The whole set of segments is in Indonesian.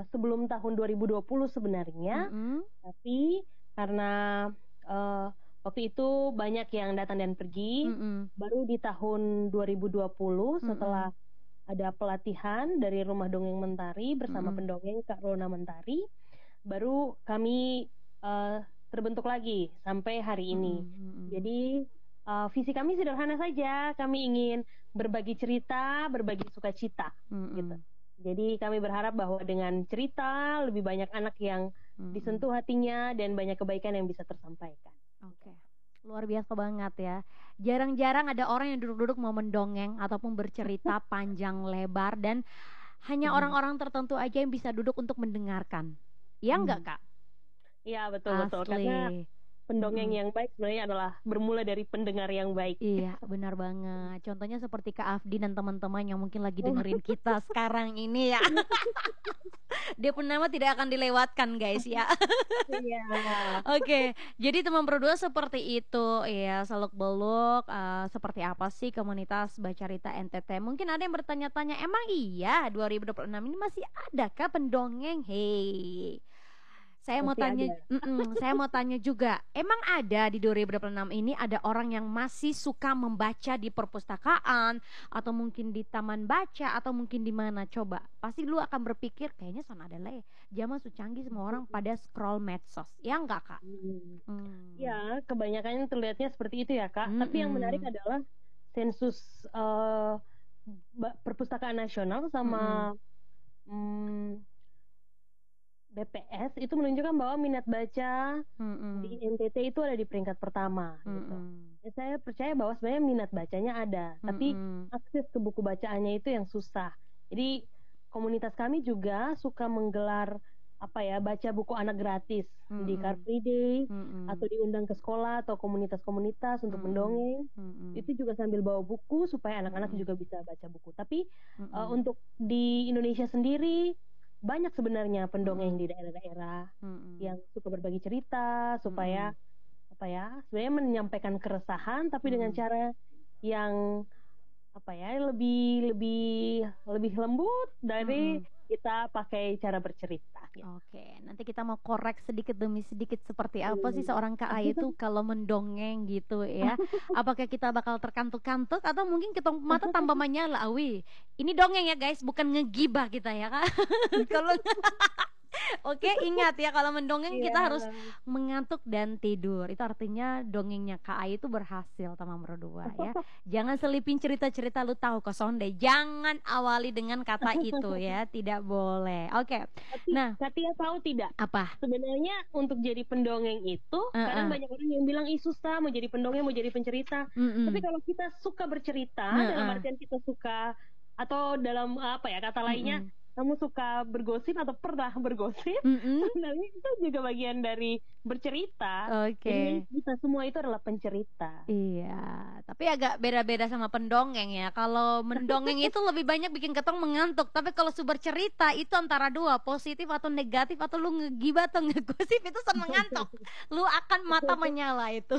sebelum tahun 2020 sebenarnya, Mm-mm. tapi karena eh, waktu itu banyak yang datang dan pergi, Mm-mm. baru di tahun 2020 setelah Mm-mm. ada pelatihan dari Rumah Dongeng Mentari bersama Mm-mm. pendongeng Kak Rona Mentari, baru kami eh, terbentuk lagi sampai hari ini. Mm-mm. Mm-mm. Jadi visi kami sederhana saja, kami ingin berbagi cerita, berbagi sukacita, gitu. Mm-mm. Jadi kami berharap bahwa dengan cerita lebih banyak anak yang Mm-mm. disentuh hatinya dan banyak kebaikan yang bisa tersampaikan. Oke, luar biasa banget ya. Jarang-jarang ada orang yang duduk-duduk mau mendongeng ataupun bercerita panjang lebar dan hanya orang-orang tertentu aja yang bisa duduk untuk mendengarkan. Ya enggak, Hmm. Kak? Iya, betul-betul. Karena Asli. pendongeng Mm-mm. yang baik sebenarnya adalah bermula dari pendengar yang baik. Iya, benar banget. Contohnya seperti Kak Afdi dan teman-teman yang mungkin lagi dengerin kita sekarang ini ya. Dia pun nama tidak akan dilewatkan, guys ya. Iya. Oke, jadi teman berdua seperti itu ya, seluk-beluk seperti apa sih komunitas Baca Rita NTT? Mungkin ada yang bertanya-tanya, emang iya 2026 ini masih adakah pendongeng? Hei, Masih ada. saya mau tanya juga, emang ada di 2026 ini ada orang yang masih suka membaca di perpustakaan atau mungkin di taman baca atau mungkin di mana? Coba, pasti lu akan berpikir kayaknya sana ada lah ya. Zaman su canggih semua orang pada scroll medsos, ya enggak Kak? Hmm. Ya, Hmm. kebanyakan terlihatnya seperti itu ya, Kak. Tapi yang menarik Mm-mm. adalah sensus Perpustakaan Nasional Mm-mm. sama mm, BPS itu menunjukkan bahwa minat baca di Mm-mm. NTT itu ada di peringkat pertama gitu. Mm-mm. Ya, saya percaya bahwa sebenarnya minat bacanya ada, tapi Mm-mm. akses ke buku bacaannya itu yang susah. Jadi komunitas kami juga suka menggelar apa ya, baca buku anak gratis di Car Mm-mm. Free Day atau Mm-mm. diundang ke sekolah atau komunitas-komunitas untuk Mm-mm. mendongeng. Mm-mm. Itu juga sambil bawa buku supaya anak-anak Mm-mm. juga bisa baca buku. Tapi Mm-mm. untuk di Indonesia sendiri banyak sebenarnya pendongeng Mm-mm. di daerah-daerah yang Mm-mm. suka berbagi cerita supaya Mm-mm. apa ya, sebenarnya menyampaikan keresahan tapi dengan Mm-mm. cara yang apa ya, lebih lebih lebih lembut dari Mm-mm. kita pakai cara bercerita gitu. Oke, nanti kita mau korek sedikit demi sedikit seperti apa sih Hmm. seorang KA itu kalau mendongeng gitu ya. Apakah kita bakal terkantuk-kantuk atau mungkin kita mata tambah menyala, Awi. Ini dongeng ya guys, bukan ngegibah kita ya kan. Kalau oke, ingat ya kalau mendongeng Iya. kita harus mengantuk dan tidur. Itu artinya dongengnya KA itu berhasil teman berdua ya. Jangan selipin cerita-cerita lu tahu kosong deh. Jangan awali dengan kata itu ya, tidak boleh. Oke. Tapi Nah, Katia tahu tidak? apa? Sebenarnya untuk jadi pendongeng itu kadang Heeh. banyak orang yang bilang ih susah mau jadi pendongeng, mau jadi pencerita. Tapi Mm-mm. kalau kita suka bercerita, dalam Heeh. artian kita suka atau dalam apa ya kata lainnya, Mm-mm. kamu suka bergosip atau pernah bergosip, Mm-mm. sebenarnya itu juga bagian dari bercerita. Jadi Oke. kita semua itu adalah pencerita. Iya, tapi agak beda-beda sama pendongeng ya. Kalau mendongeng itu lebih banyak bikin ketong mengantuk. Tapi kalau sumber cerita itu antara dua, positif atau negatif atau lu ngegibah atau ngegosip itu seneng mengantuk. Lu akan mata menyala itu.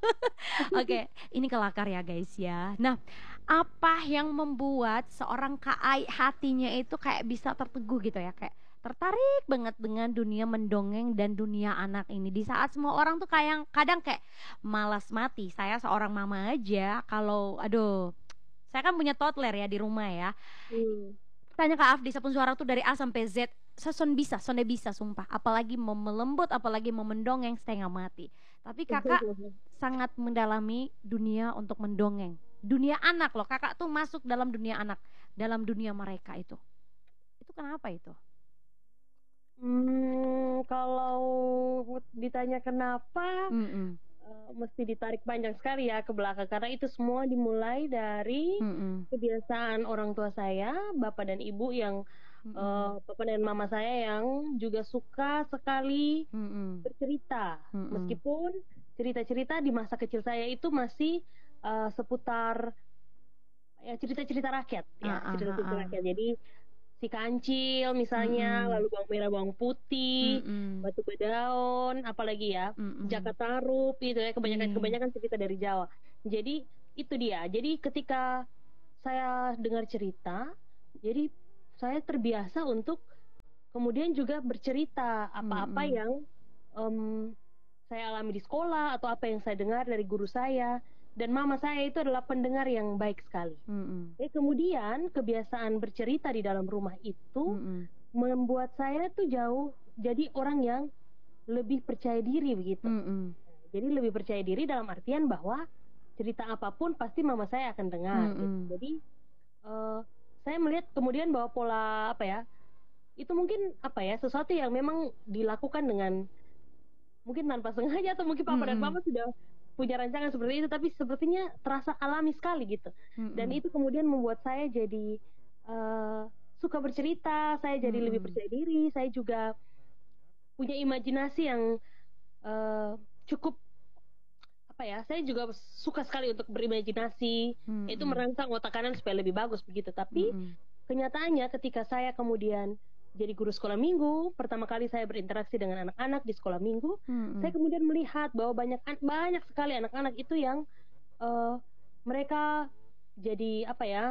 Oke, ini kelakar ya guys ya. Nah, apa yang membuat seorang KAI hatinya itu kayak bisa terteguh gitu ya, kayak tertarik banget dengan dunia mendongeng dan dunia anak ini di saat semua orang tuh kayak kadang kayak malas mati. Saya seorang mama aja kalau aduh, saya kan punya toddler ya di rumah ya. Hmm. Tanya Kak Afdi Sapun Suara tuh dari A sampai Z Seson bisa, sonde bisa sumpah. Apalagi mau melembut, apalagi mau mendongeng setengah mati. Tapi kakak sangat mendalami dunia untuk mendongeng. Dunia anak loh, kakak tuh masuk dalam dunia anak, dalam dunia mereka itu. Itu kenapa itu? Kalau ditanya kenapa, Mm-mm. mesti ditarik panjang sekali ya ke belakang karena itu semua dimulai dari Mm-mm. kebiasaan orang tua saya, bapak dan ibu yang Mm-mm. bapak dan mama saya yang juga suka sekali Mm-mm. bercerita. Mm-mm. Meskipun cerita-cerita di masa kecil saya itu masih seputar ya cerita-cerita rakyat Ah, ya, ah, ah, cerita-cerita ah. rakyat. Jadi si kancil misalnya, Mm-mm. lalu bawang merah, bawang putih, Mm-mm. batu bedaun, apalagi ya, Mm-mm. Jakarta Rup itu ya, Iya. kebanyakan cerita dari Jawa. Jadi itu dia. Jadi ketika saya dengar cerita, jadi saya terbiasa untuk kemudian juga bercerita apa-apa Mm-mm. yang em, saya alami di sekolah atau apa yang saya dengar dari guru saya. Dan mama saya itu adalah pendengar yang baik sekali. Mm-mm. Kemudian kebiasaan bercerita di dalam rumah itu Mm-mm. membuat saya tuh jauh jadi orang yang lebih percaya diri begitu. Mm-mm. Jadi lebih percaya diri dalam artian bahwa cerita apapun pasti mama saya akan dengar gitu. Mm-mm. Jadi eh, saya melihat kemudian bahwa pola apa ya, itu mungkin apa ya, sesuatu yang memang dilakukan dengan mungkin tanpa sengaja atau mungkin papa dan Mm-mm. mama sudah punya rancangan seperti itu, tapi sepertinya terasa alami sekali gitu. Dan Mm-mm. itu kemudian membuat saya jadi eh, suka bercerita, saya jadi lebih Mm-mm. percaya diri, saya juga punya imajinasi yang eh, cukup apa ya, saya juga suka sekali untuk berimajinasi, itu Mm-mm. merangsang otak kanan supaya lebih bagus begitu. Tapi Mm-mm. kenyataannya ketika saya kemudian jadi guru sekolah minggu, pertama kali saya berinteraksi dengan anak-anak di sekolah minggu, saya Mm-mm. kemudian melihat bahwa banyak sekali anak-anak itu yang eh, mereka jadi apa ya,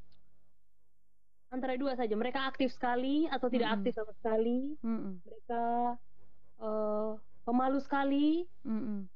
antara dua saja, mereka aktif sekali atau tidak Mm-mm. aktif sama sekali, Mm-mm. mereka eh, pemalu sekali. Mm-mm.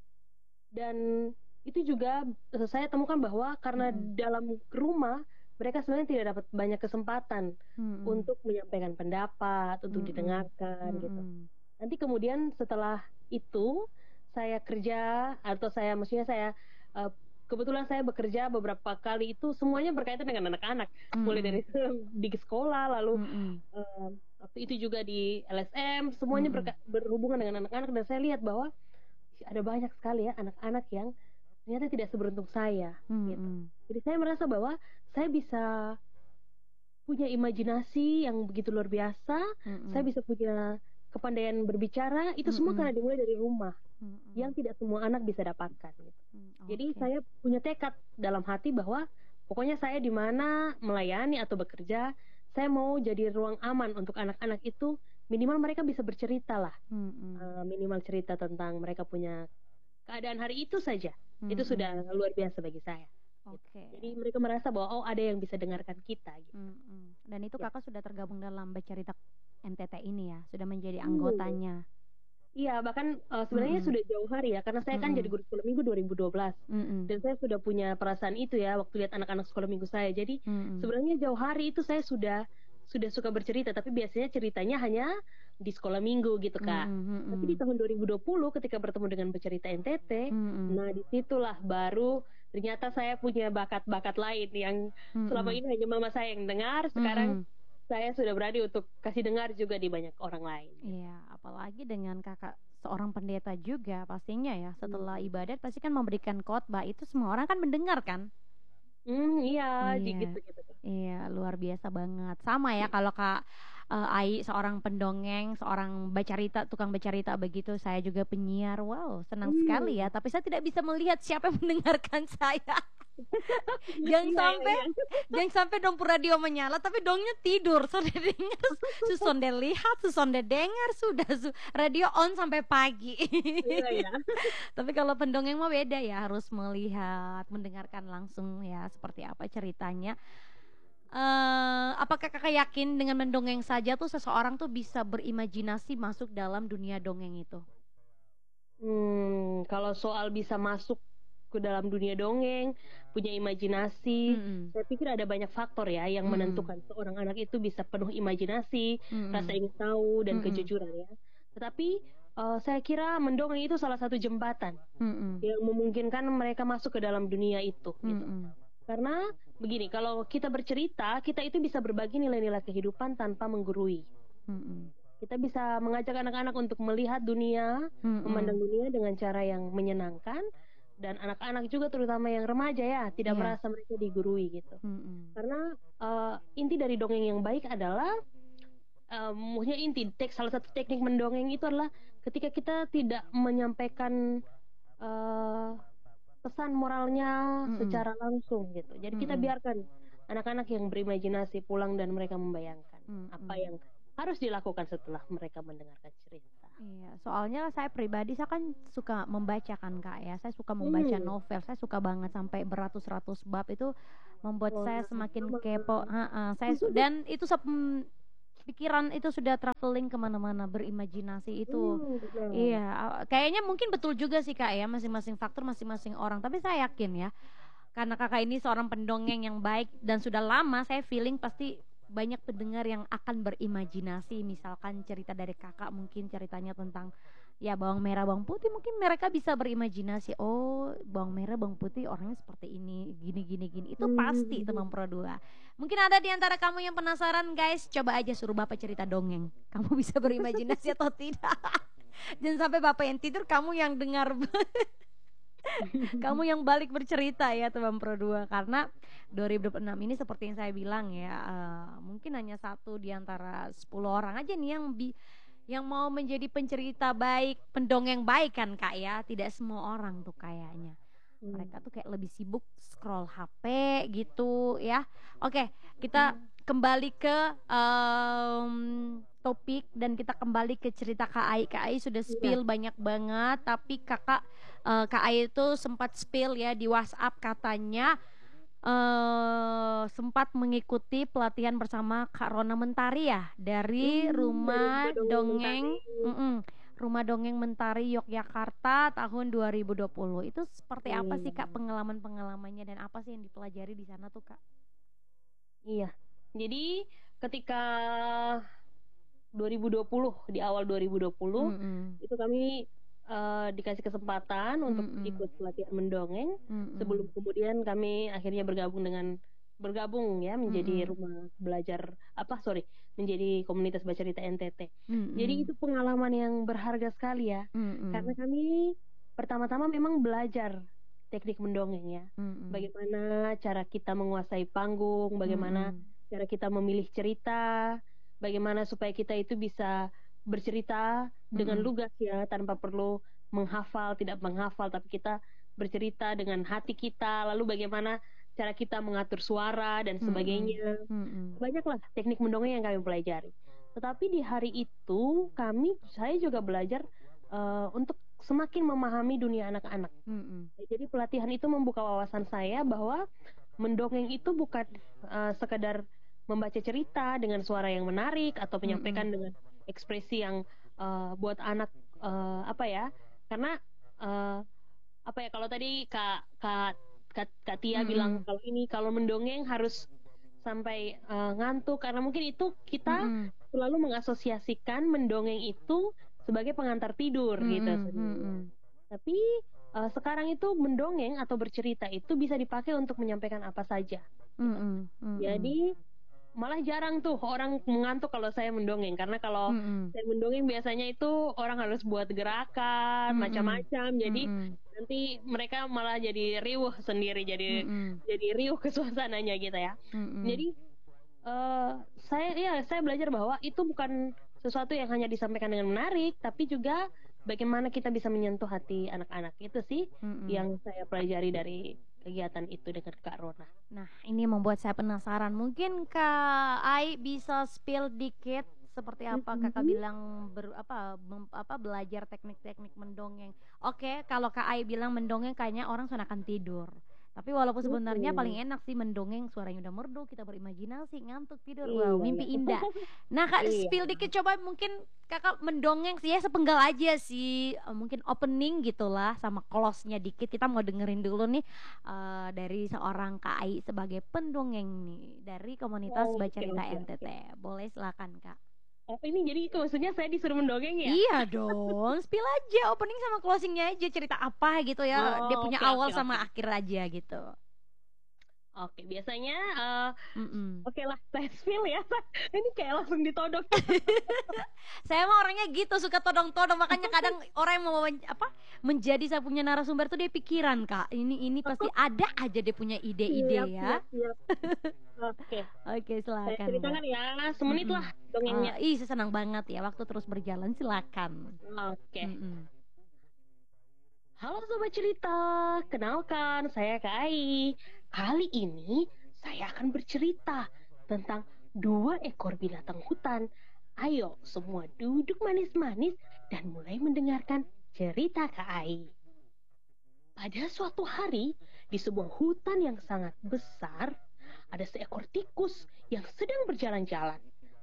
Dan itu juga saya temukan bahwa karena Mm-mm. dalam rumah mereka sebenarnya tidak dapat banyak kesempatan Mm-mm. untuk menyampaikan pendapat, untuk Mm-mm. didengarkan gitu. Mm-mm. Nanti kemudian setelah itu saya kerja atau saya maksudnya saya eh, kebetulan saya bekerja beberapa kali, itu semuanya berkaitan dengan anak-anak, mulai dari Mm-mm. di sekolah, lalu Mm-mm. eh, waktu itu juga di LSM, semuanya Mm-mm. berhubungan dengan anak-anak, dan saya lihat bahwa ada banyak sekali ya anak-anak yang ternyata tidak seberuntung saya gitu. Mm-mm. Jadi saya merasa bahwa saya bisa punya imajinasi yang begitu luar biasa, saya Mm-mm. bisa punya kepandaian berbicara, itu semua Mm-mm. karena dimulai dari rumah yang Mm-mm. tidak semua anak bisa dapatkan gitu. Jadi Oke. saya punya tekad dalam hati bahwa pokoknya saya di mana melayani atau bekerja, saya mau jadi ruang aman untuk anak-anak itu, minimal mereka bisa bercerita lah. Mm-mm. Minimal cerita tentang mereka punya keadaan hari itu saja, itu sudah Mm-mm. luar biasa bagi saya gitu. Oke. Jadi mereka merasa bahwa oh ada yang bisa dengarkan kita gitu Mm-mm. Dan itu ya. kakak sudah tergabung dalam Bercerita NTT ini ya, sudah menjadi Hmm. anggotanya. Iya, bahkan sebenarnya Mm-mm. sudah jauh hari ya, karena saya kan jadi Mm-mm. guru sekolah minggu 2012, Mm-mm. dan saya sudah punya perasaan itu ya waktu lihat anak-anak sekolah minggu saya. Jadi Mm-mm. sebenarnya jauh hari itu saya sudah suka bercerita, tapi biasanya ceritanya hanya di sekolah minggu gitu Kak. Mm-mm. Tapi di Mm-mm. tahun 2020 ketika bertemu dengan Bercerita NTT, Mm-mm. nah disitulah baru ternyata saya punya bakat-bakat lain yang selama Mm-mm. ini hanya mama saya yang dengar. Sekarang Mm-mm. saya sudah berani untuk kasih dengar juga di banyak orang lain. Iya, apalagi dengan kakak seorang pendeta juga pastinya ya, setelah Hmm. ibadat pasti kan memberikan khotbah, itu semua orang kan mendengar kan? Iya, Iya, gitu gitu. iya, luar biasa banget. Sama ya kalau Kak Ai seorang pendongeng, seorang bacarita, tukang bacarita begitu, saya juga penyiar. Wow, senang sekali ya. Hmm. Tapi saya tidak bisa melihat siapa yang mendengarkan saya. Jangan Iya, sampai, iya, jangan sampai dong radio menyala, tapi dongnya tidur. Sonde dengar, sonde lihat, sonde dengar, sudah radio on sampai pagi. iya, iya. Tapi kalau pendongeng mah beda ya, harus melihat, mendengarkan langsung ya seperti apa ceritanya. Apakah kakak yakin dengan mendongeng saja tuh seseorang tuh bisa berimajinasi masuk dalam dunia dongeng itu? Kalau soal bisa masuk ke dalam dunia dongeng, punya imajinasi, Mm-mm. saya pikir ada banyak faktor ya yang Mm-mm. menentukan seorang anak itu bisa penuh imajinasi, rasa Mm-mm. ingin tahu, dan Mm-mm. kejujuran ya. Tetapi saya kira mendongeng itu salah satu jembatan Mm-mm. yang memungkinkan mereka masuk ke dalam dunia itu gitu. Mm-mm. Karena begini, kalau kita bercerita, kita itu bisa berbagi nilai-nilai kehidupan tanpa menggurui. Mm-mm. Kita bisa mengajak anak-anak untuk melihat dunia, memandang Mm-mm. dunia dengan cara yang menyenangkan, dan anak-anak juga terutama yang remaja ya, tidak Iya. merasa mereka digurui gitu. Mm-mm. Karena inti dari dongeng yang baik adalah, maksudnya salah satu teknik mendongeng itu adalah ketika kita tidak menyampaikan eh, pesan moralnya Mm-mm. secara langsung gitu. Jadi kita Mm-mm. biarkan anak-anak yang berimajinasi pulang dan mereka membayangkan apa Mm-mm. yang harus dilakukan setelah mereka mendengarkan cerita. Iya, soalnya saya pribadi saya kan suka membaca kan Kak ya. Saya suka membaca Hmm. novel. Saya suka banget sampai beratus-ratus bab itu membuat Wah, saya semakin sama. kepo. Dan itu pikiran itu sudah traveling kemana-mana, berimajinasi itu. Benar. Iya, kayaknya mungkin betul juga sih Kak ya, masing-masing faktor, masing-masing orang. Tapi saya yakin ya, karena Kakak ini seorang pendongeng yang baik dan sudah lama, saya feeling pasti banyak pendengar yang akan berimajinasi. Misalkan cerita dari Kakak mungkin ceritanya tentang ya bawang merah, bawang putih, mungkin mereka bisa berimajinasi. Oh, bawang merah, bawang putih orangnya seperti ini, gini gini gini. Itu pasti teman Pro 2. Mungkin ada di antara kamu yang penasaran, guys. Coba aja suruh Bapak cerita dongeng. Kamu bisa berimajinasi atau tidak? Jangan sampai Bapak yang tidur, kamu yang dengar. Kamu yang balik bercerita ya teman Pro 2, karena 2026 ini seperti yang saya bilang ya, mungkin hanya satu di antara 10 orang aja nih yang mau menjadi pencerita baik, pendongeng baik kan Kak ya. Tidak semua orang tuh kayaknya. Mereka tuh kayak lebih sibuk scroll HP gitu ya. Oke, kita kembali ke topik dan kita kembali ke cerita Kak Ai. Kak Ai sudah spill banyak banget, tapi Kak Ai itu sempat spill ya di WhatsApp, katanya sempat mengikuti pelatihan bersama Kak Rona Mentari ya dari Rumah Dongeng Rumah Dongeng Mentari Yogyakarta tahun 2020. Itu seperti apa sih Kak pengalaman-pengalamannya dan apa sih yang dipelajari di sana tuh Kak? Iya. Jadi ketika 2020, di awal 2020 itu kami dikasih kesempatan untuk ikut pelatihan mendongeng, sebelum kemudian kami akhirnya bergabung ya menjadi rumah belajar menjadi komunitas baca cerita NTT. Jadi itu pengalaman yang berharga sekali ya, karena kami pertama-tama memang belajar teknik mendongeng ya, bagaimana cara kita menguasai panggung, bagaimana cara kita memilih cerita, bagaimana supaya kita itu bisa bercerita dengan lugas ya, tanpa perlu tidak menghafal, tapi kita bercerita dengan hati kita, lalu bagaimana cara kita mengatur suara dan sebagainya. Banyaklah teknik mendongeng yang kami pelajari. Tetapi di hari itu saya juga belajar untuk semakin memahami dunia anak-anak. Jadi pelatihan itu membuka wawasan saya bahwa mendongeng itu bukan sekedar membaca cerita dengan suara yang menarik atau menyampaikan dengan ekspresi yang buat anak karena kalau tadi Kak Tia bilang kalau mendongeng harus sampai ngantuk, karena mungkin itu kita selalu mengasosiasikan mendongeng itu sebagai pengantar tidur gitu. Tapi sekarang itu mendongeng atau bercerita itu bisa dipakai untuk menyampaikan apa saja. Jadi malah jarang tuh orang mengantuk kalau saya mendongeng, karena kalau saya mendongeng biasanya itu orang harus buat gerakan macam-macam, jadi nanti mereka malah jadi riuh sendiri, jadi riuh ke suasananya gitu ya. Jadi saya belajar bahwa itu bukan sesuatu yang hanya disampaikan dengan menarik, tapi juga bagaimana kita bisa menyentuh hati anak-anak. Itu sih yang saya pelajari dari kegiatan itu dengan Kak Rona. Nah, ini membuat saya penasaran. Mungkin Kak Ai bisa spill dikit seperti apa Kakak bilang belajar teknik-teknik mendongeng. Oke, kalau Kak Ai bilang mendongeng kayaknya orang sudah akan tidur. Tapi walaupun sebenarnya paling enak sih mendongeng, suaranya udah merdu, kita berimajinasi, ngantuk, tidur. Wow, mimpi indah. Nah, Kak, spill dikit coba, mungkin Kakak mendongeng sih ya, sepenggal aja sih, mungkin opening gitulah sama close-nya dikit. Kita mau dengerin dulu nih dari seorang Kak Ai sebagai pendongeng nih dari komunitas Baca Cerita NTT. Boleh, silakan Kak. Ini jadi maksudnya saya disuruh mendongeng ya? Iya dong, spill aja opening sama closingnya aja, cerita apa gitu ya. Dia punya awal sama akhir aja gitu. Oke, biasanya oke lah, saya spill ya. Ini kayak langsung ditodong. Saya mah orangnya gitu, suka todong-todong, makanya kadang orang yang mau menjadi saya punya narasumber tuh dia pikiran Kak. Ini pasti ada aja dia punya ide-ide ya. Oke, silakan. Saya ceritakan ya, semenit lah dongengnya. Saya senang banget ya, waktu terus berjalan, silakan. Oke. Halo Sobat Cerita, kenalkan saya Kak Ai. Kali ini saya akan bercerita tentang 2 ekor binatang hutan. Ayo semua duduk manis-manis dan mulai mendengarkan cerita Kak Ai. Pada suatu hari, di sebuah hutan yang sangat besar, ada seekor tikus yang sedang berjalan-jalan.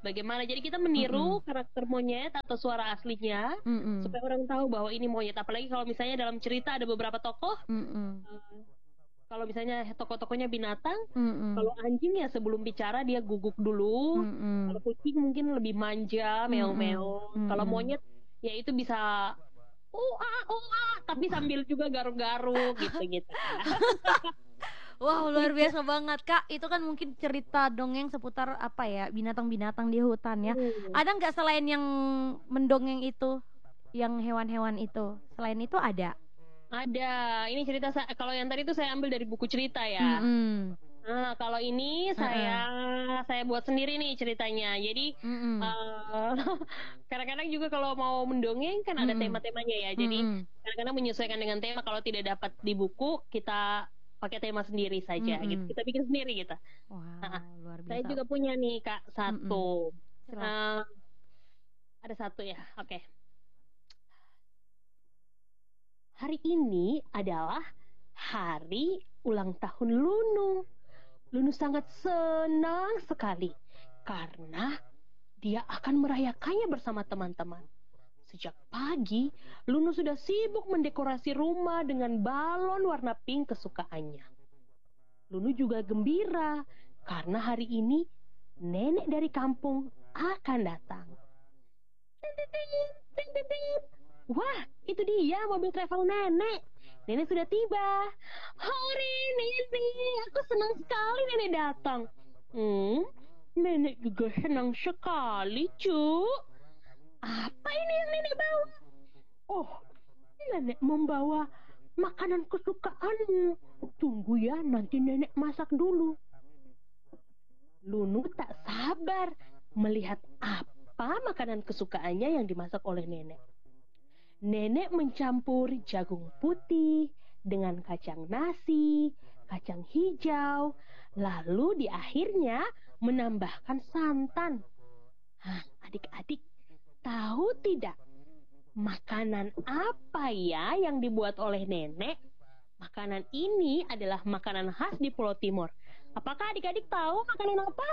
Bagaimana? Jadi kita Mm-mm. meniru karakter monyet atau suara aslinya Mm-mm. supaya orang tahu bahwa ini monyet. Apalagi kalau misalnya dalam cerita ada beberapa tokoh, Mm-mm. eh, kalau misalnya tokoh-tokohnya binatang, Mm-mm. kalau anjing ya sebelum bicara dia guguk dulu. Kalau Mm-mm. kucing mungkin lebih manja, Mm-mm. meong-meong. Kalau Mm-mm. monyet ya itu bisa tapi sambil juga garuk-garuk gitu-gitu ya. Wow, luar biasa banget Kak. Itu kan mungkin cerita dongeng seputar apa ya, binatang-binatang di hutan ya. Hmm. Ada nggak selain yang mendongeng itu, yang hewan-hewan itu? Selain itu ada? Ada. Ini cerita kalau yang tadi itu saya ambil dari buku cerita ya. Mm-mm. Nah, kalau ini Uh-uh. saya buat sendiri nih ceritanya. Jadi Mm-mm. eh, kadang-kadang juga kalau mau mendongeng kan ada Mm-mm. tema-temanya ya. Jadi Mm-mm. kadang-kadang menyesuaikan dengan tema. Kalau tidak dapat di buku, kita pakai tema sendiri saja gitu. Mm-mm. Kita bikin sendiri gitu. Nah, Wow, luar saya biasa. juga punya nih Kak Mm-mm. satu. Silakan. Eh, ada satu ya. Oke. Hari ini adalah hari ulang tahun Lunu. Lunu sangat senang sekali karena dia akan merayakannya bersama teman-teman. Sejak pagi, Lunu sudah sibuk mendekorasi rumah dengan balon warna pink kesukaannya. Lunu juga gembira karena hari ini nenek dari kampung akan datang. Wah, itu dia mobil travel nenek. Nenek sudah tiba. Hore, nenek. Aku senang sekali nenek datang. Hmm, nenek juga senang sekali, cu. Apa ini yang nenek bawa? Oh, nenek membawa makanan kesukaanmu. Tunggu ya, nanti nenek masak dulu. Lunu tak sabar melihat apa makanan kesukaannya yang dimasak oleh nenek. Nenek mencampur jagung putih dengan kacang nasi, kacang hijau, lalu di akhirnya menambahkan santan. Hah, adik-adik, tahu tidak makanan apa ya yang dibuat oleh nenek? Makanan ini adalah makanan khas di Pulau Timur. Apakah adik-adik tahu makanan apa?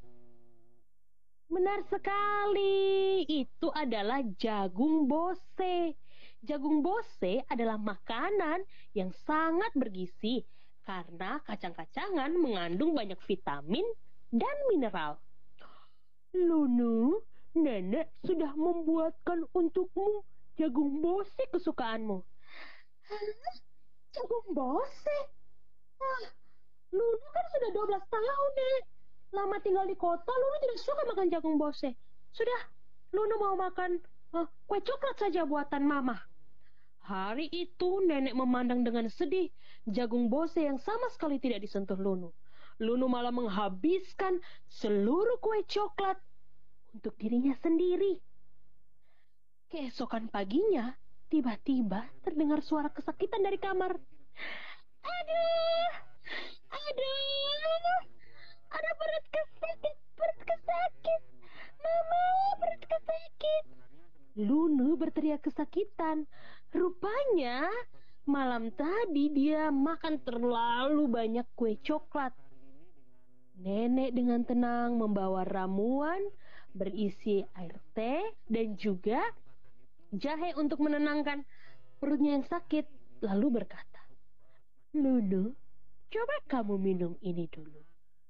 Benar sekali, itu adalah jagung bose. Jagung bose adalah makanan yang sangat bergizi karena kacang-kacangan mengandung banyak vitamin dan mineral. Lunu, nenek sudah membuatkan untukmu jagung bose kesukaanmu. Hah? Jagung bose? Ah, Lunu kan sudah 12 tahun, Nek. Lama tinggal di kota, Lunu tidak suka makan jagung bose. Sudah, Lunu mau makan kue coklat saja buatan Mama. Hari itu nenek memandang dengan sedih jagung bose yang sama sekali tidak disentuh Lunu. Lunu malah menghabiskan seluruh kue coklat untuk dirinya sendiri. Keesokan paginya, tiba-tiba terdengar suara kesakitan dari kamar. Aduh, aduh, ada perut kesakit, perut kesakit. Mama, perut kesakit. Lunu berteriak kesakitan. Rupanya malam tadi dia makan terlalu banyak kue coklat. Nenek dengan tenang membawa ramuan berisi air teh dan juga jahe untuk menenangkan perutnya yang sakit. Lalu berkata, Lunu, coba kamu minum ini dulu.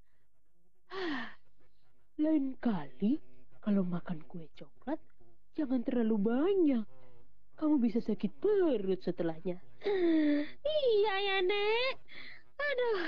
Lain kali kalau makan kue coklat, jangan terlalu banyak. Kamu bisa sakit perut setelahnya. Iya ya, Nek. Aduh.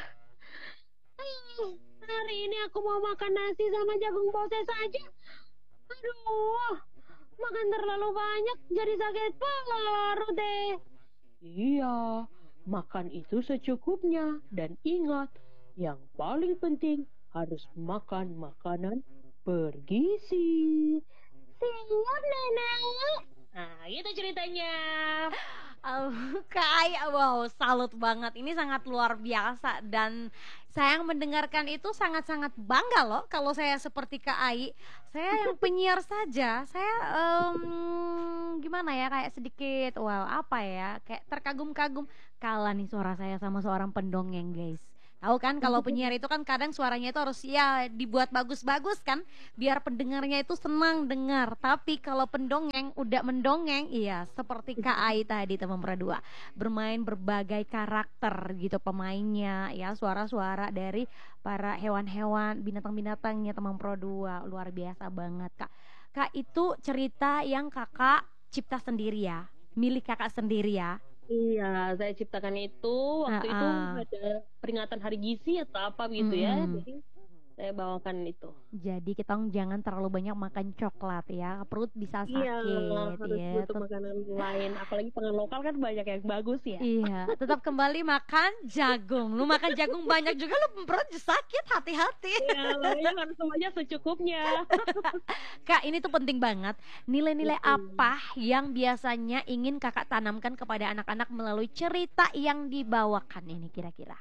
Hari ini aku mau makan nasi sama jagung bose saja. Aduh. Makan terlalu banyak jadi sakit perut deh. Iya, makan itu secukupnya. Dan ingat, yang paling penting harus makan makanan bergizi. Siap, Nenek. Nah, itu ceritanya. Kak Ai, wow, salut banget. Ini sangat luar biasa dan saya yang mendengarkan itu sangat-sangat bangga loh kalau saya seperti Kak Ai. Saya yang penyiar saja, saya gimana ya kayak sedikit wow apa ya kayak terkagum-kagum kalah nih suara saya sama seorang pendongeng guys. Tahu kan kalau penyiar itu kan kadang suaranya itu harus ya dibuat bagus-bagus kan biar pendengarnya itu senang dengar. Tapi kalau pendongeng udah mendongeng, iya seperti Kak Ai tadi teman dua bermain berbagai karakter gitu pemainnya ya suara-suara dari para hewan-hewan binatang-binatangnya teman Pro 2 luar biasa banget Kak. Kak itu cerita yang Kakak cipta sendiri ya, milik Kakak sendiri ya. Iya, saya ciptakan itu waktu itu Heeh. ada peringatan Hari Gizi atau apa gitu ya. Mm-mm. Jadi saya bawakan itu. Jadi kita jangan terlalu banyak makan coklat ya, perut bisa Iya, sakit harus ya. butuh makanan lain. Apalagi pangan lokal kan banyak yang bagus ya. Iya, tetap kembali makan jagung. Lu makan jagung banyak juga lu perut sakit, hati-hati. Iya, makanya harus semuanya secukupnya. Kak, ini tuh penting banget. Nilai-nilai Mm-mm. apa yang biasanya ingin Kakak tanamkan kepada anak-anak melalui cerita yang dibawakan ini kira-kira?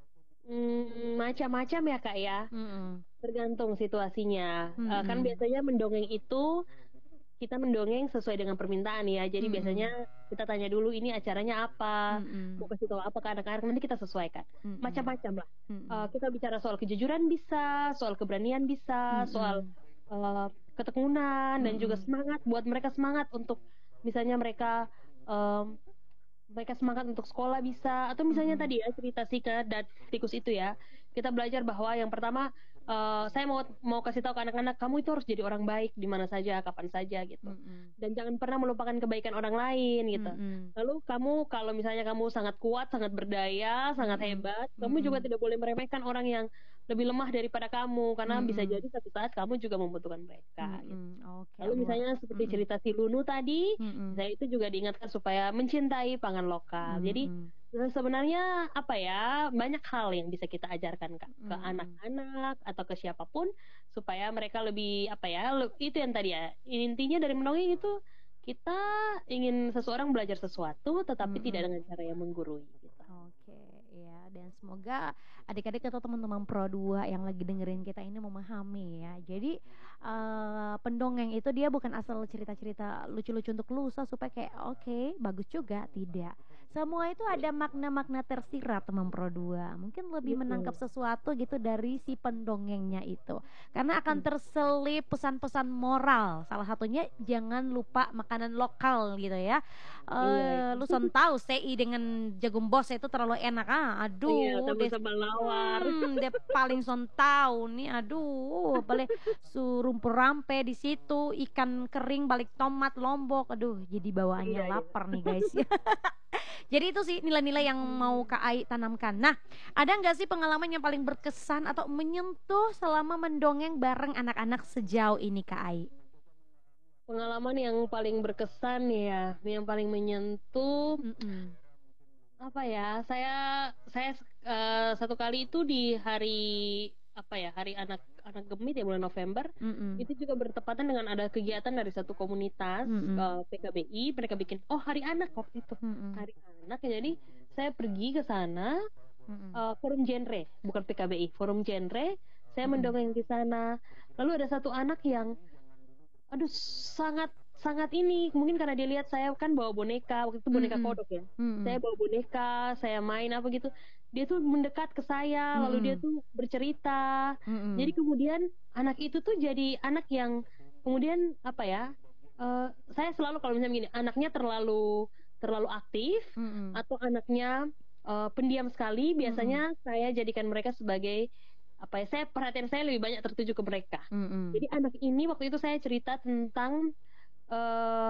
Macam-macam ya Kak ya. Mm-mm. Tergantung situasinya. Kan Mm-mm. biasanya mendongeng itu kita mendongeng sesuai dengan permintaan ya. Jadi biasanya Mm-mm. kita tanya dulu ini acaranya apa, mau Mm-mm. kasih tahu apa ke anak-anak, nanti kita sesuaikan. Mm-mm. Macam-macam lah. Mm-mm. Kita bicara soal kejujuran bisa, soal keberanian bisa, soal Mm-mm. uh, ketekunan dan juga Mm-mm. semangat buat mereka semangat untuk misalnya um, mereka semangat untuk sekolah bisa atau misalnya Mm-mm. tadi ya cerita Sika dan tikus itu ya kita belajar bahwa yang pertama saya mau mau kasih tahu ke anak-anak kamu itu harus jadi orang baik di mana saja kapan saja gitu Mm-mm. dan jangan pernah melupakan kebaikan orang lain gitu Mm-mm. lalu kamu kalau misalnya kamu sangat kuat sangat berdaya sangat Mm-mm. hebat kamu juga Mm-mm. tidak boleh meremehkan orang yang lebih lemah daripada kamu karena bisa Mm-mm. jadi satu saat kamu juga membutuhkan mereka gitu. Mm-mm. Oke, Lalu luar. misalnya seperti Mm-mm. cerita si Lunu tadi, Mm-mm. saya itu juga diingatkan supaya mencintai pangan lokal. Jadi Mm-mm. sebenarnya apa ya banyak hal yang bisa kita ajarkan Kak, ke Mm-mm. anak-anak atau ke siapapun supaya mereka lebih apa ya itu yang tadi ya intinya dari mendongeng itu kita ingin seseorang belajar sesuatu tetapi tidak Mm-mm. dengan cara yang menggurui gitu. Oke, ya dan semoga adik-adik atau teman-teman Pro 2 yang lagi dengerin kita ini memahami ya. Jadi pendongeng itu dia bukan asal cerita-cerita lucu-lucu untuk lusa supaya kayak oke, bagus juga, tidak. Semua itu ada makna-makna tersirat teman Pro 2. Mungkin lebih menangkap Betul. sesuatu gitu dari si pendongengnya itu. Karena akan Hmm. terselip pesan-pesan moral. Salah satunya jangan lupa makanan lokal gitu ya. Iya, Lu iya. son tahu CI dengan jagung bos itu terlalu enak Iya, aduh tambah sambal lawar. dia paling son tahu nih aduh boleh rumpur rampe di situ ikan kering balik tomat lombok aduh jadi bawaannya Iya, iya. lapar nih guys ya. Jadi itu sih nilai-nilai yang mau Kak Ai tanamkan. Nah, ada nggak sih pengalaman yang paling berkesan atau menyentuh selama mendongeng bareng anak-anak sejauh ini Kak Ai? Pengalaman yang paling berkesan ya, yang paling menyentuh Mm-mm. apa ya? Saya satu kali itu di hari apa ya? Hari anak anak gemit ya bulan November. Mm-mm. Itu juga bertepatan dengan ada kegiatan dari satu komunitas Mm-mm. PKBI. Mereka bikin hari anak waktu itu. Mm-mm. Hari anak ya. Jadi saya pergi ke sana Mm-mm. forum genre, bukan PKBI, forum genre. Saya Mm-mm. mendongeng di sana. Lalu ada satu anak yang aduh sangat sangat ini mungkin karena dia lihat saya kan bawa boneka waktu itu boneka Mm-mm. kodok ya saya Mm-mm. bawa boneka saya main apa gitu dia tuh mendekat ke saya lalu dia Mm-mm. tuh bercerita jadi Mm-mm. kemudian anak itu tuh jadi anak yang kemudian apa ya saya selalu kalau misalnya gini anaknya terlalu terlalu aktif Mm-mm. atau anaknya pendiam sekali Mm-mm. biasanya saya jadikan mereka sebagai apa ya saya perhatian saya lebih banyak tertuju ke mereka Mm-mm. jadi anak ini waktu itu saya cerita tentang eh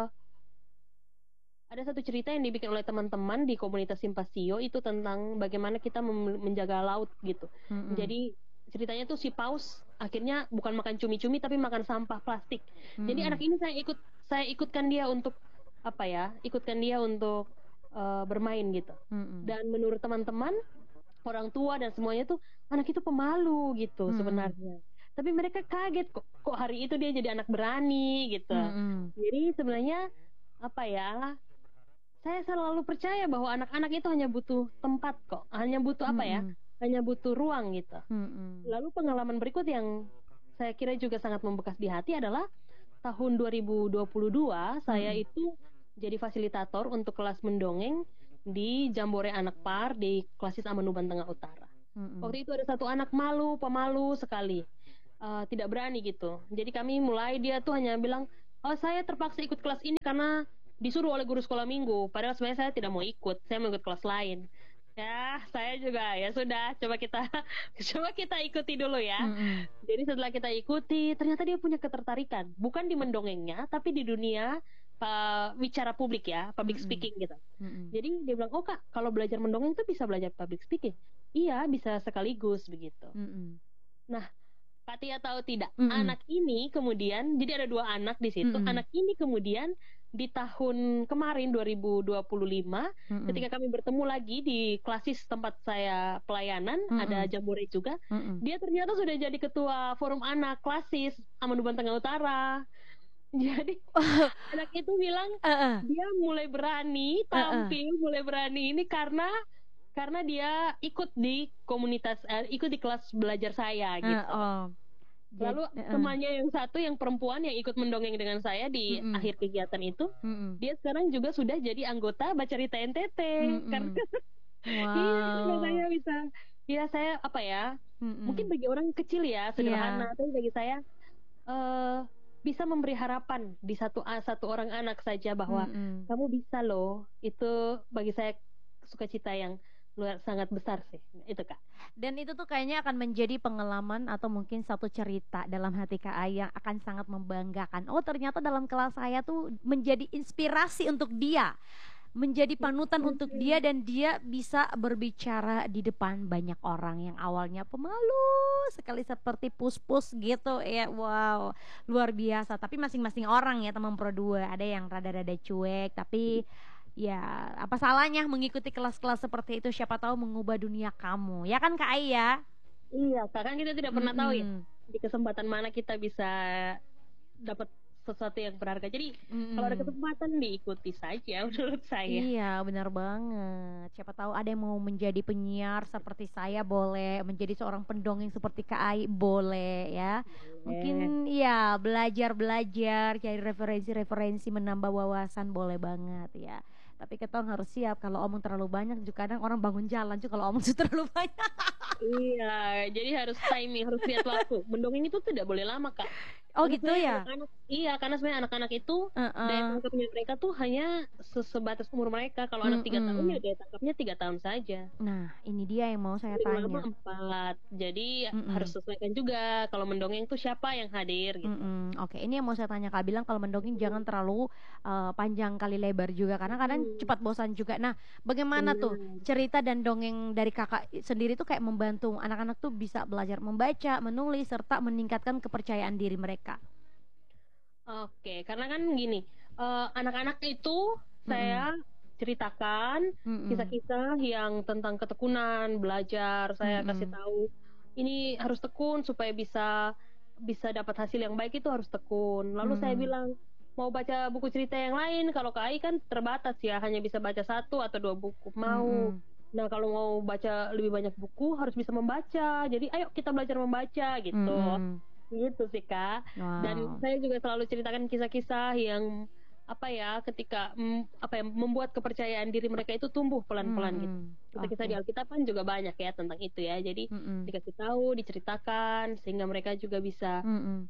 ada satu cerita yang dibikin oleh teman-teman di komunitas Simpasio itu tentang bagaimana kita menjaga laut gitu. Mm-mm. Jadi ceritanya tuh si paus akhirnya bukan makan cumi-cumi tapi makan sampah plastik. Jadi anak Mm-mm. ini saya ikutkan dia untuk apa ya? Ikutkan dia untuk bermain gitu. Mm-mm. Dan menurut teman-teman orang tua dan semuanya tuh anak itu pemalu gitu Mm-mm. sebenarnya. Tapi mereka kaget kok hari itu dia jadi anak berani gitu. Mm-mm. Jadi sebenarnya apa ya? Saya selalu percaya bahwa anak-anak itu hanya butuh tempat kok, hanya butuh apa ya? Mm-mm. Hanya butuh ruang gitu. Mm-mm. Lalu pengalaman berikut yang saya kira juga sangat membekas di hati adalah tahun 2022 saya Mm-mm. itu jadi fasilitator untuk kelas mendongeng di Jambore Anak Par di Klasis Amanuban Tengah Utara. Mm-mm. Waktu itu ada satu anak pemalu sekali, tidak berani gitu. Jadi kami mulai, dia tuh hanya bilang, oh saya terpaksa ikut kelas ini karena disuruh oleh guru sekolah minggu. Padahal sebenarnya saya tidak mau ikut, saya mau ikut kelas lain. Ya, saya juga ya sudah, coba kita coba kita ikuti dulu ya. Mm-mm. Jadi setelah kita ikuti, ternyata dia punya ketertarikan, bukan di mendongengnya, tapi di dunia bicara publik ya, public Mm-mm. speaking gitu. Mm-mm. Jadi dia bilang, oh kak, kalau belajar mendongeng tuh bisa belajar public speaking. Iya, bisa sekaligus begitu. Mm-mm. Nah, Kak Tia tahu tidak, Mm-mm. anak ini kemudian, jadi ada 2 anak di situ. Mm-mm. Anak ini kemudian di tahun kemarin 2025, Mm-mm. ketika kami bertemu lagi di klasis tempat saya pelayanan, Mm-mm. ada jambore juga. Mm-mm. Dia ternyata sudah jadi ketua forum anak klasis Amanduban Tengah Utara. Jadi anak itu bilang Uh-uh. dia mulai berani tampil, mulai berani ini karena dia ikut di komunitas, ikut di kelas belajar saya gitu. Oh. Lalu temannya yang satu yang perempuan yang ikut mendongeng dengan saya di Mm-mm. akhir kegiatan itu, Mm-mm. dia sekarang juga sudah jadi anggota Bacarita NTT. Mm-mm. Karena Wow. iya, karena saya bisa, ya saya apa ya, Mm-mm. mungkin bagi orang kecil ya sederhana, tapi bagi saya bisa memberi harapan di satu orang anak saja bahwa Mm-mm. kamu bisa loh. Itu bagi saya sukacita yang sangat besar sih, itu Kak. Dan itu tuh kayaknya akan menjadi pengalaman atau mungkin satu cerita dalam hati Kak Ai yang akan sangat membanggakan. Oh ternyata dalam kelas saya tuh menjadi inspirasi untuk dia, menjadi panutan untuk dia, dan dia bisa berbicara di depan banyak orang yang awalnya pemalu sekali seperti pus-pus gitu ya. Wow, luar biasa. Tapi masing-masing orang ya teman Pro 2, ada yang rada-rada cuek, tapi ya apa salahnya mengikuti kelas-kelas seperti itu, siapa tahu mengubah dunia kamu. Ya kan Kak Ai ya? Iya, Kak, kan kita tidak pernah tahu ya Mm-mm. di kesempatan mana kita bisa dapat sesuatu yang berharga. Jadi kalau ada Mm-mm. kesempatan diikuti saja menurut saya. Iya, benar banget. Siapa tahu ada yang mau menjadi penyiar seperti saya, boleh. Menjadi seorang pendongeng seperti Kak Ai, boleh ya. Mungkin ya belajar-belajar, cari referensi-referensi, menambah wawasan, boleh banget ya. Tapi kita harus siap, kalau omong terlalu banyak juga kadang orang bangun jalan juga kalau omong terlalu banyak. Iya, jadi harus timing, harus lihat waktu. Mendongeng itu tidak boleh lama, Kak. Oh Karena gitu sebenarnya ya? anak-anak, iya, karena sebenarnya anak-anak itu daya tangkapnya mereka tuh hanya sebatas umur mereka. Kalau anak 3 tahun ya daya tangkapnya 3 tahun saja. Nah, ini dia yang mau saya Paling lama tanya. 4. Jadi harus sesuaikan juga kalau mendongeng tuh siapa yang hadir gitu. Oke, ini yang mau saya tanya Kak, bilang kalau mendongeng jangan terlalu panjang kali lebar juga, karena kadang cepat bosan juga. Nah, bagaimana tuh cerita dan dongeng dari Kakak sendiri tuh kayak membantu anak-anak tuh bisa belajar membaca, menulis, serta meningkatkan kepercayaan diri mereka? Oke, karena kan gini, anak-anak itu saya ceritakan kisah-kisah yang tentang ketekunan, belajar. Saya kasih tahu ini harus tekun supaya bisa dapat hasil yang baik, itu harus tekun. Lalu saya bilang mau baca buku cerita yang lain, kalau Kak Ai kan terbatas ya, hanya bisa baca 1 atau 2 buku. Mau. Nah, kalau mau baca lebih banyak buku harus bisa membaca. Jadi ayo kita belajar membaca gitu. Gitu sih Kak. Wow. Dan saya juga selalu ceritakan kisah-kisah yang apa ya, ketika membuat kepercayaan diri mereka itu tumbuh pelan-pelan gitu. Kisah-kisah di Alkitab kan juga banyak ya tentang itu ya. Jadi dikasih tahu, diceritakan sehingga mereka juga bisa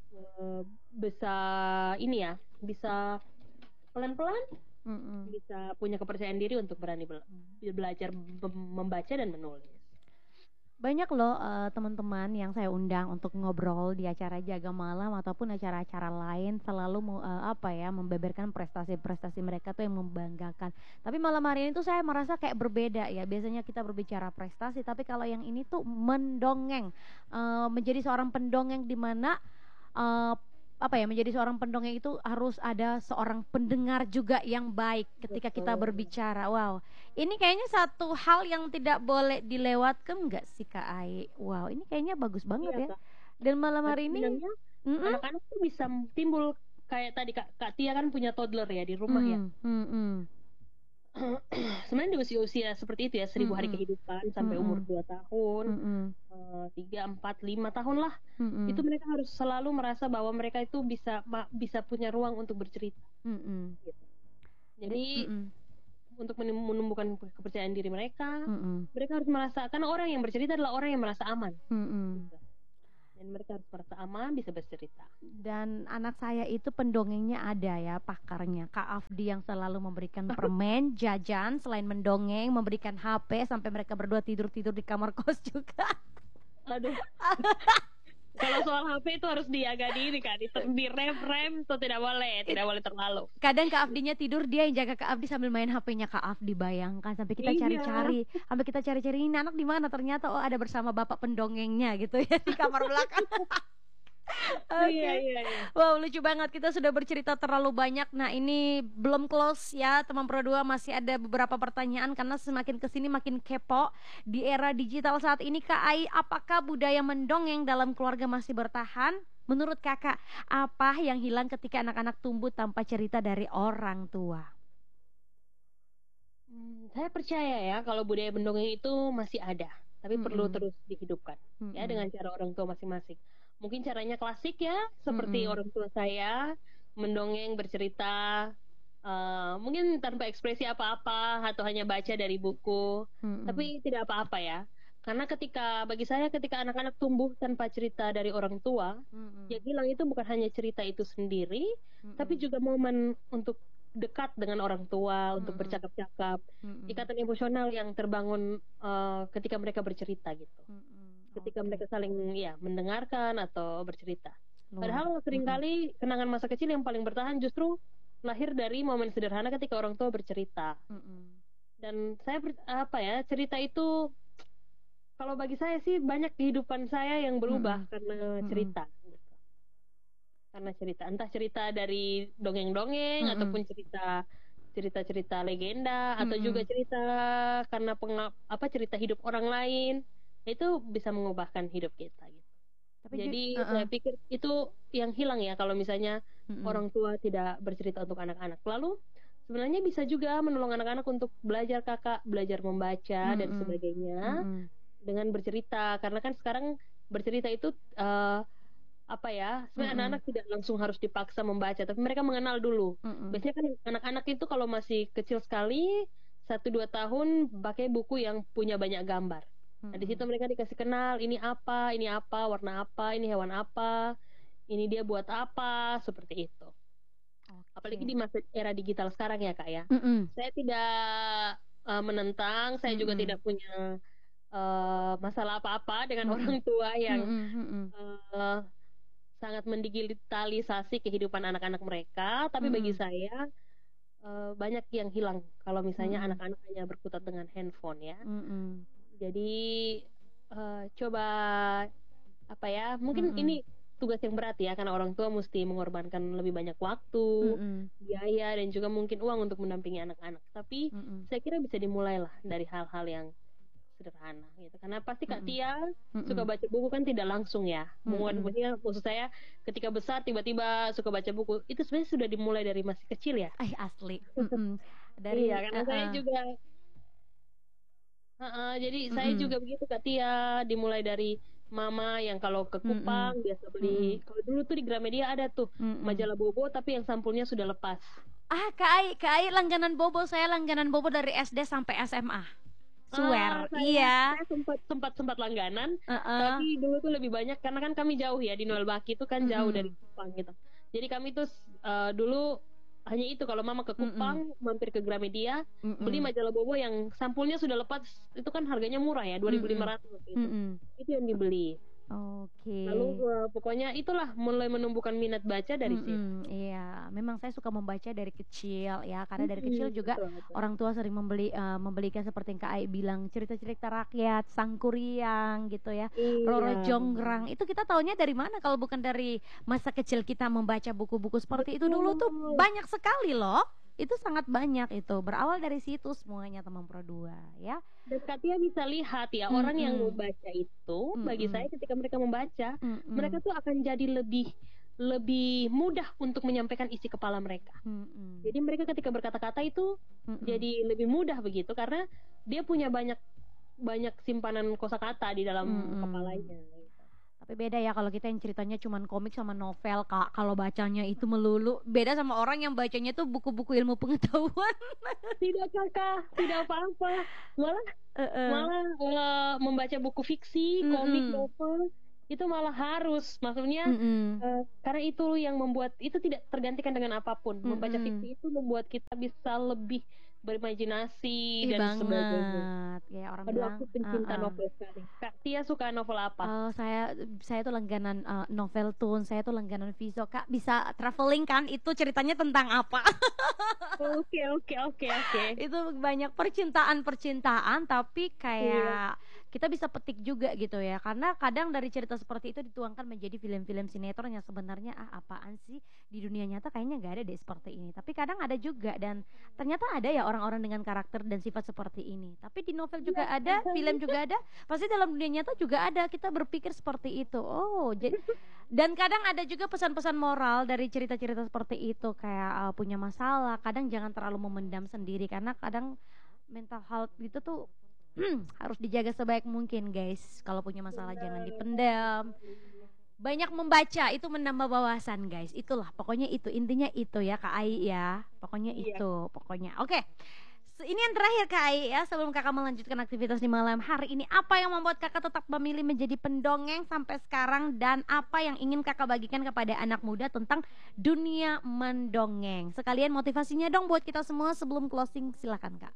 bisa ini ya, bisa pelan-pelan bisa punya kepercayaan diri untuk berani belajar membaca dan menulis. Banyak loh teman-teman yang saya undang untuk ngobrol di acara Jaga Malam ataupun acara-acara lain, selalu membeberkan prestasi-prestasi mereka tuh yang membanggakan. Tapi malam hari ini tuh saya merasa kayak berbeda ya. Biasanya kita berbicara prestasi, tapi kalau yang ini tuh mendongeng, menjadi seorang pendongeng di mana menjadi seorang pendongeng itu harus ada seorang pendengar juga yang baik ketika kita berbicara. Wow, ini kayaknya satu hal yang tidak boleh dilewatkan nggak sih Kak Ai? Wow, ini kayaknya bagus banget ya. Dan malam hari ini anak-anak tuh bisa timbul kayak tadi Kak Tia kan punya toddler ya di rumah ya. Sebenarnya di usia-usia seperti itu ya, 1000 hari kehidupan sampai umur 2 tahun, 3, 4, 5 tahun lah, itu mereka harus selalu merasa bahwa mereka itu bisa punya ruang untuk bercerita. Gitu. Jadi untuk menumbuhkan kepercayaan diri mereka. Mm-mm. Mereka harus merasa, karena orang yang bercerita adalah orang yang merasa aman. Mm-mm. Gitu. Dan mereka harus merasa aman, bisa bercerita. Dan anak saya itu pendongengnya ada ya, pakarnya Kak Afdi, yang selalu memberikan permen, jajan, selain mendongeng, memberikan HP sampai mereka berdua tidur-tidur di kamar kos juga. Aduh. Kalau soal HP itu harus dijaga diri kan, di rem itu tidak boleh terlalu. Kadang Kak Afdinya tidur, dia yang jaga Kak Afdi sambil main HP-nya Kak Afdi, bayangkan. Sampai kita cari-cari, ini anak di mana, ternyata oh ada bersama bapak pendongengnya gitu ya di kamar belakang. Oke. Iya. Wow, lucu banget, kita sudah bercerita terlalu banyak. Nah, ini belum close ya teman Pro 2, masih ada beberapa pertanyaan karena semakin kesini makin kepo. Di era digital saat ini Kak Ai, apakah budaya mendongeng dalam keluarga masih bertahan? Menurut Kakak, apa yang hilang ketika anak-anak tumbuh tanpa cerita dari orang tua? Saya percaya ya kalau budaya mendongeng itu masih ada, tapi perlu terus dihidupkan ya dengan cara orang tua masing-masing. Mungkin caranya klasik ya, seperti orang tua saya mendongeng, bercerita, mungkin tanpa ekspresi apa-apa atau hanya baca dari buku, tapi tidak apa-apa ya. Karena bagi saya ketika anak-anak tumbuh tanpa cerita dari orang tua, yang hilang itu bukan hanya cerita itu sendiri, tapi juga momen untuk dekat dengan orang tua, untuk bercakap-cakap, ikatan emosional yang terbangun ketika mereka bercerita gitu. Ketika mereka saling mendengarkan atau bercerita. Padahal seringkali kenangan masa kecil yang paling bertahan justru lahir dari momen sederhana ketika orang tua bercerita. Dan saya cerita itu, kalau bagi saya sih banyak kehidupan saya yang berubah karena cerita. Karena cerita, entah cerita dari dongeng-dongeng ataupun cerita legenda, atau juga cerita karena cerita hidup orang lain, itu bisa mengubahkan hidup kita gitu. Jadi saya pikir itu yang hilang ya kalau misalnya orang tua tidak bercerita untuk anak-anak. Lalu sebenarnya bisa juga menolong anak-anak untuk belajar belajar membaca dan sebagainya dengan bercerita, karena kan sekarang bercerita itu sebenarnya anak-anak tidak langsung harus dipaksa membaca, tapi mereka mengenal dulu. Biasanya kan anak-anak itu kalau masih kecil sekali, 1-2 tahun, pakai buku yang punya banyak gambar. Nah, di situ mereka dikasih kenal, ini apa, warna apa, ini hewan apa, ini dia buat apa, seperti itu. Apalagi di masa era digital sekarang ya Kak ya. Saya tidak menentang, saya juga tidak punya masalah apa-apa dengan orang tua yang sangat mendigitalisasi kehidupan anak-anak mereka, tapi bagi saya banyak yang hilang kalau misalnya anak-anak hanya berkutat dengan handphone ya. Jadi coba mungkin ini tugas yang berat ya, karena orang tua mesti mengorbankan lebih banyak waktu, biaya, dan juga mungkin uang untuk mendampingi anak-anak. Tapi saya kira bisa dimulai lah dari hal-hal yang sederhana gitu. Karena pasti Kak Tia suka baca buku kan tidak langsung ya. Maksud saya ketika besar tiba-tiba suka baca buku, itu sebenarnya sudah dimulai dari masih kecil ya. Asli. Karena saya juga jadi saya juga begitu Kak Tia, dimulai dari mama yang kalau ke Kupang biasa beli. Kalau dulu tuh di Gramedia ada tuh majalah Bobo tapi yang sampulnya sudah lepas. Kak Ai langganan Bobo, saya langganan Bobo dari SD sampai SMA. Swear, iya. Saya sempat langganan, tapi dulu tuh lebih banyak karena kan kami jauh ya, di Noel Baki itu kan jauh dari Kupang gitu. Jadi kami tuh dulu hanya itu, kalau mama ke Kupang mampir ke Gramedia, beli majalah Bobo yang sampulnya sudah lepas, itu kan harganya murah ya, 2.500 gitu. Itu yang dibeli. Lalu pokoknya itulah mulai menumbuhkan minat baca dari situ. Iya, memang saya suka membaca dari kecil ya, karena dari kecil juga betul. Orang tua sering membelikan seperti yang Kak Ai bilang, cerita-cerita rakyat, Sangkuriang gitu ya, Roro Jonggrang. Itu kita taunya dari mana kalau bukan dari masa kecil kita membaca buku-buku seperti itu dulu tuh banyak sekali loh. Itu sangat banyak, itu berawal dari situ semuanya teman Pro 2 ya. Dan Katia bisa lihat ya, orang yang membaca itu bagi saya ketika mereka membaca, mereka tuh akan jadi lebih mudah untuk menyampaikan isi kepala mereka. Jadi mereka ketika berkata-kata itu jadi lebih mudah begitu, karena dia punya banyak simpanan kosakata di dalam kepalanya. Tapi beda ya kalau kita yang ceritanya cuman komik sama novel, Kak. Kalau bacanya itu melulu, beda sama orang yang bacanya tuh buku-buku ilmu pengetahuan. Tidak kakak, tidak apa-apa. Malah Heeh. malah membaca buku fiksi, komik, Mm-mm. novel itu malah harus. Maksudnya Mm-mm. karena itu yang membuat itu tidak tergantikan dengan apapun. Membaca Mm-mm. fiksi itu membuat kita bisa lebih berimajinasi Ih dan sebagainya. banget. Kayak orang Aduh, bilang, aku pencinta novel sekali. Kak Tia suka novel apa? saya tuh langganan novel tune, saya tuh langganan Viso. Kak bisa traveling kan? Itu ceritanya tentang apa? Oke, oke, oke, oke. Itu banyak percintaan tapi Iya. kayak kita bisa petik juga gitu ya, karena kadang dari cerita seperti itu dituangkan menjadi film-film sinetron yang sebenarnya apaan sih, di dunia nyata kayaknya nggak ada deh seperti ini, tapi kadang ada juga, dan ternyata ada ya orang-orang dengan karakter dan sifat seperti ini, tapi di novel juga ada, film juga ada, pasti dalam dunia nyata juga ada, kita berpikir seperti itu. Dan kadang ada juga pesan-pesan moral dari cerita-cerita seperti itu, kayak punya masalah kadang jangan terlalu memendam sendiri, karena kadang mental health itu tuh harus dijaga sebaik mungkin, guys. Kalau punya masalah jangan Benar. dipendam, banyak membaca itu menambah wawasan, guys. Itulah pokoknya, itu intinya itu ya Kak Ai ya, pokoknya Iya. itu pokoknya. Oke, ini yang terakhir Kak Ai ya, sebelum kakak melanjutkan aktivitas di malam hari ini, apa yang membuat kakak tetap memilih menjadi pendongeng sampai sekarang, dan apa yang ingin kakak bagikan kepada anak muda tentang dunia mendongeng? Sekalian motivasinya dong buat kita semua sebelum closing, silakan Kak.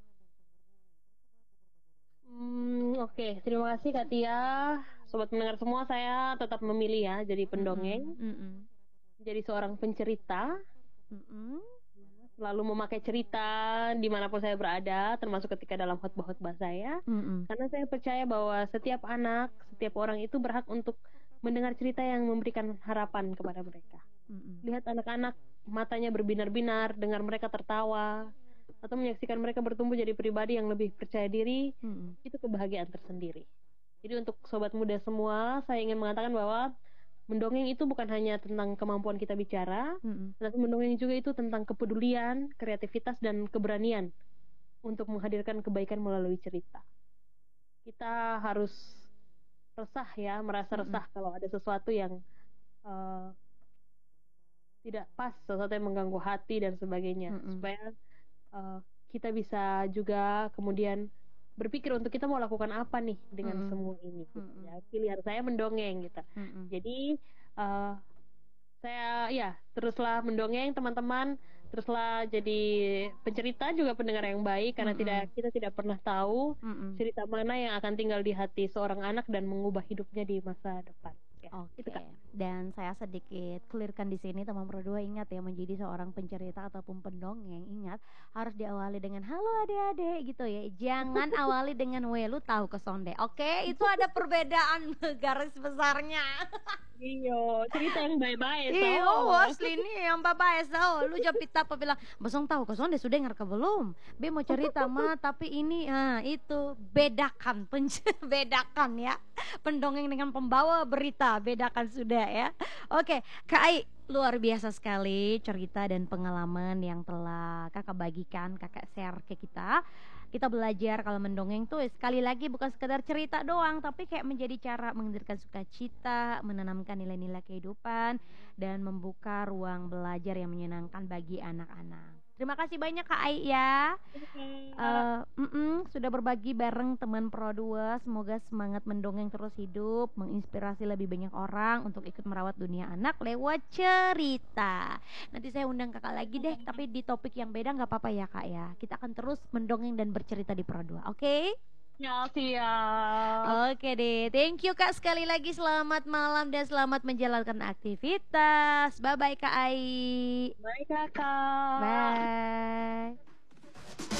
Oke, terima kasih Kak Tia. Sobat mendengar semua, saya tetap memilih ya jadi pendongeng, Mm-mm, mm-mm, jadi seorang pencerita, mm-mm, selalu memakai cerita dimanapun saya berada, termasuk ketika dalam khotbah-khotbah saya. mm-mm, Karena saya percaya bahwa setiap anak, setiap orang itu berhak untuk mendengar cerita yang memberikan harapan kepada mereka. mm-mm, Lihat anak-anak, matanya berbinar-binar, dengar mereka tertawa, atau menyaksikan mereka bertumbuh jadi pribadi yang lebih percaya diri, mm-mm, itu kebahagiaan tersendiri. Jadi untuk sobat muda semua, saya ingin mengatakan bahwa mendongeng itu bukan hanya tentang kemampuan kita bicara, mm-mm, tapi mendongeng juga itu tentang kepedulian, kreativitas, dan keberanian untuk menghadirkan kebaikan melalui cerita. Kita harus resah ya, merasa mm-mm, resah kalau ada sesuatu yang eh, tidak pas, sesuatu yang mengganggu hati dan sebagainya, mm-mm, supaya eh, kita bisa juga kemudian berpikir untuk kita mau lakukan apa nih dengan mm-mm, semua ini gitu mm-mm, ya. Pilihan saya mendongeng gitu. mm-mm. Jadi eh, saya ya teruslah mendongeng teman-teman, teruslah jadi pencerita juga pendengar yang baik, karena Mm-mm. kita tidak pernah tahu Mm-mm. cerita mana yang akan tinggal di hati seorang anak dan mengubah hidupnya di masa depan. Ya, itu Oke, Kak. dan saya sedikit clearkan di sini, teman berdua, ingat ya, menjadi seorang pencerita ataupun pendongeng, ingat harus diawali dengan halo adik-adik gitu ya. Jangan awali dengan we lu tahu kesonde. Oke, itu ada perbedaan garis besarnya. Iyo, cerita yang baik-baik so. Iya, asli nih yang bapak esau, lu jam pita apa bilang, bosong tahu kesonde sudah ngerti belum? Be mau cerita mah, tapi ini itu bedakan, bedakan ya. Pendongeng dengan pembawa berita, bedakan sudah ya. Oke, Kak Ai, luar biasa sekali cerita dan pengalaman yang telah kakak bagikan, kakak share ke kita. Kita belajar kalau mendongeng tuh sekali lagi bukan sekedar cerita doang, tapi kayak menjadi cara menghadirkan sukacita, menanamkan nilai-nilai kehidupan, dan membuka ruang belajar yang menyenangkan bagi anak-anak. Terima kasih banyak Kak Ai ya. Sudah berbagi bareng teman Pro 2. Semoga semangat mendongeng terus hidup, menginspirasi lebih banyak orang untuk ikut merawat dunia anak lewat cerita. Nanti saya undang kakak lagi deh, tapi di topik yang beda nggak apa-apa ya kak ya. Kita akan terus mendongeng dan bercerita di Pro 2. Oke? Ya, siap. Oke deh, thank you kak sekali lagi. Selamat malam dan selamat menjalankan aktivitas. Bye bye kak Ai. Baik kakak. Bye.